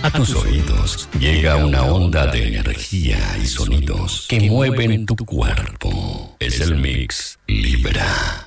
A tus oídos llega una onda de energía y sonidos que mueven tu cuerpo. Es el Mix Libra.